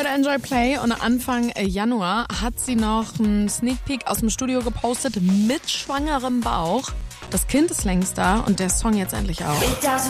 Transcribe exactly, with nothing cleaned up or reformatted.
hört Enjoy Play und Anfang Januar hat sie noch einen Sneak Peek aus dem Studio gepostet mit schwangerem Bauch. Das Kind ist längst da und der Song jetzt endlich auch.